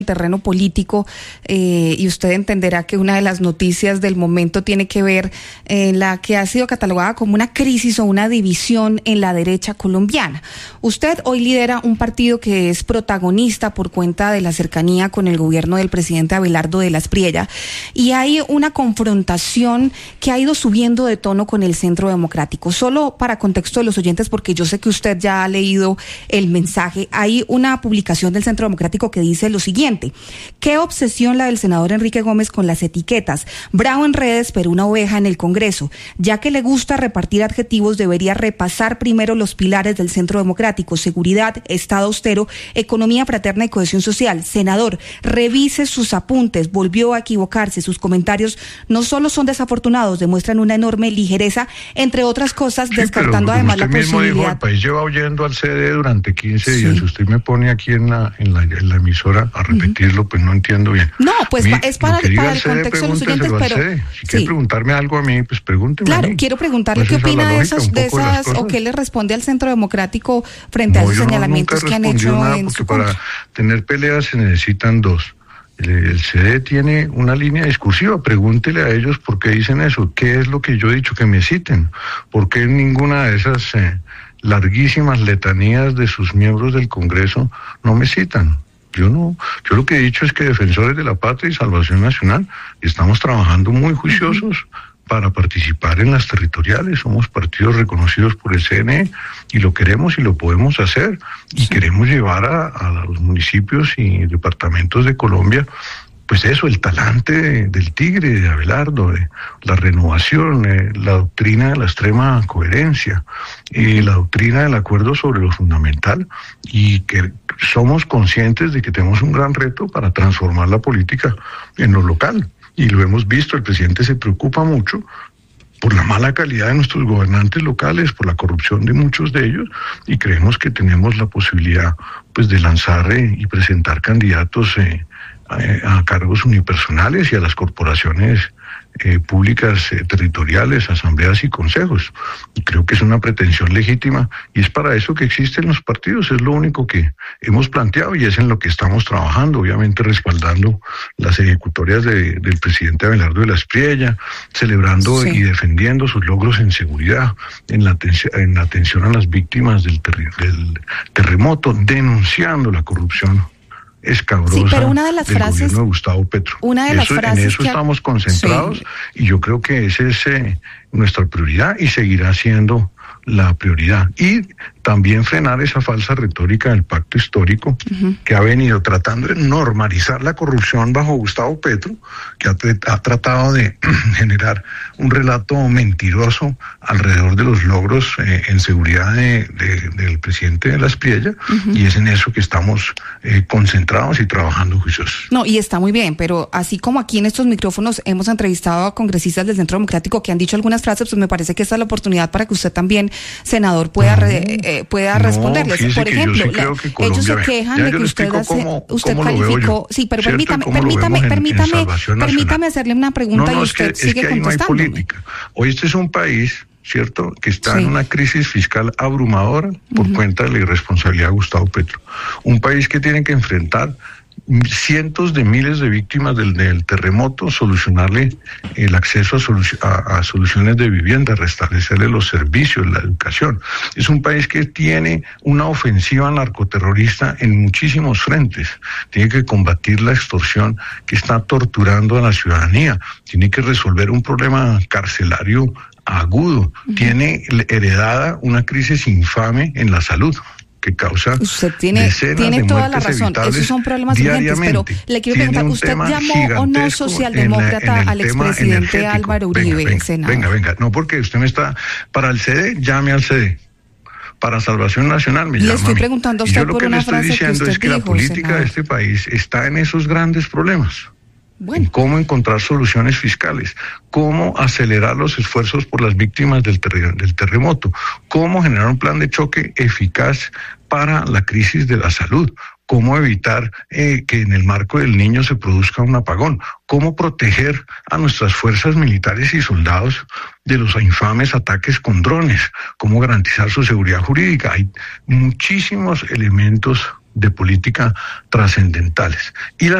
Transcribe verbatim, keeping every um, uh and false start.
terreno político eh, y usted entenderá que una de las noticias del momento tiene que ver en eh, la que ha sido catalogada como una crisis o una división en la derecha colombiana. Usted hoy lidera un partido que es protagonista por cuenta de la cercanía con el gobierno del presidente Abelardo de la Espriella, y hay una confrontación que ha ido subiendo de tono con el Centro Democrático. Solo para contexto de los oyentes, porque yo sé que usted ya ha leído el mensaje, hay una publicación del Centro Democrático que dice lo siguiente: ¿qué obsesión la del senador Enrique Gómez con las etiquetas? Bravo en redes, pero una oveja en el Congreso. Ya que le gusta repartir adjetivos, debería repasar primero los pilares del Centro Democrático: seguridad, Estado austero, economía fraterna y cohesión social. Senador, revise sus apuntes, volvió a equivocarse, sus comentarios no solo son desafortunados, demuestran una enorme ligereza, entre otras cosas, sí, descartando además la posibilidad. Usted mismo dijo, el país lleva oyendo al C D durante quince días, sí. Usted me pone aquí en la, en la, en la emisora a repetirlo, pues no entiendo bien. No, pues mi, es para, para el contexto de los oyentes, pero... Si sí. quiere preguntarme algo a mí, pues pregúnteme. Claro, a mí. quiero preguntarle pues qué opina de esas, de esas de o qué le responde al Centro Democrático frente no, a esos señalamientos no, que han hecho nada, en porque su para contra. tener peleas se necesitan dos. El, el C D tiene una línea discursiva, pregúntele a ellos por qué dicen eso, qué es lo que yo he dicho, que me citen, por qué en ninguna de esas eh, larguísimas letanías de sus miembros del Congreso no me citan. Yo no, yo lo que he dicho es que Defensores de la Patria y Salvación Nacional estamos trabajando muy juiciosos uh-huh. para participar en las territoriales. Somos partidos reconocidos por el C N E y lo queremos y lo podemos hacer. Y sí. queremos llevar a, a los municipios y departamentos de Colombia, pues eso, el talante de, del tigre, de Abelardo, de la renovación, eh, la doctrina de la extrema coherencia, eh, la doctrina del acuerdo sobre lo fundamental, y que somos conscientes de que tenemos un gran reto para transformar la política en lo local. Y lo hemos visto, el presidente se preocupa mucho por la mala calidad de nuestros gobernantes locales, por la corrupción de muchos de ellos, y creemos que tenemos la posibilidad pues de lanzar eh, y presentar candidatos eh, a, a cargos unipersonales y a las corporaciones eh, públicas eh, territoriales, asambleas y consejos. Y creo que es una pretensión legítima y es para eso que existen los partidos, es lo único que hemos planteado y es en lo que estamos trabajando, obviamente respaldando las ejecutorias de, del presidente Abelardo de la Espriella, celebrando sí. y defendiendo sus logros en seguridad, en la, atención, en la atención a las víctimas del, ter- del terremoto, denunciando la corrupción escabrosa sí, pero una de las del frases, gobierno de Gustavo Petro. Una de eso, las frases en eso que estamos ha... concentrados sí. y yo creo que esa es eh, nuestra prioridad y seguirá siendo la prioridad. Y también frenar esa falsa retórica del pacto histórico uh-huh. que ha venido tratando de normalizar la corrupción bajo Gustavo Petro, que ha, ha tratado de generar un relato mentiroso alrededor de los logros eh, en seguridad de, de, del presidente de la Espriella, uh-huh. y es en eso que estamos eh, concentrados y trabajando juiciosos. No, y está muy bien, pero así como aquí en estos micrófonos hemos entrevistado a congresistas del Centro Democrático que han dicho algunas frases, pues me parece que esta es la oportunidad para que usted también, senador, pueda no, re, eh, pueda no, responderles. Por ejemplo, sí la, que ellos se quejan ya, de que usted hace, cómo, usted cómo calificó, sí, pero permítame, permítame, en, permítame, en permítame hacerle una pregunta no, no, y usted es que, sigue es que contestando. No hay política. Hoy este es un país, ¿cierto?, que está sí. en una crisis fiscal abrumadora por uh-huh. cuenta de la irresponsabilidad de Gustavo Petro. Un país que tiene que enfrentar cientos de miles de víctimas del, del terremoto, solucionarle el acceso a, solu- a, a soluciones de vivienda, restablecerle los servicios, la educación. Es un país que tiene una ofensiva narcoterrorista en muchísimos frentes. Tiene que combatir la extorsión que está torturando a la ciudadanía. Tiene que resolver un problema carcelario agudo. Uh-huh. Tiene heredada una crisis infame en la salud que causa usted tiene, tiene toda la razón, esos son problemas urgentes, pero le quiero preguntar, ¿usted llamó o no socialdemócrata en la, en al expresidente Álvaro Uribe? Venga, venga, senador? venga, venga, no, porque usted me está, para el C D, llame al C D, para Salvación Nacional me le llama. Le estoy preguntando a usted por una frase que usted dijo. Yo lo que le estoy diciendo es que dijo, la política senador. de este país está en esos grandes problemas. Bueno. Cómo encontrar soluciones fiscales, cómo acelerar los esfuerzos por las víctimas del, ter- del terremoto, cómo generar un plan de choque eficaz para la crisis de la salud, cómo evitar eh, que en el marco del niño se produzca un apagón, cómo proteger a nuestras fuerzas militares y soldados de los infames ataques con drones, cómo garantizar su seguridad jurídica. Hay muchísimos elementos de política trascendentales. Y la